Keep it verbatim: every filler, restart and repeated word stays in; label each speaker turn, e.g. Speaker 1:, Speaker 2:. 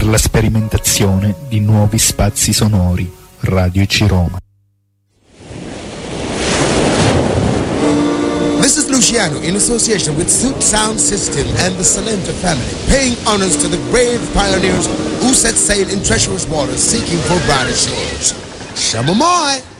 Speaker 1: per la sperimentazione di nuovi spazi sonori. Radio I C I Roma.
Speaker 2: This is Luciano in association with Suit Sound System and the Salenta family, paying honors to the brave pioneers who set sail in treacherous waters seeking for brighter shores. Shamamoy!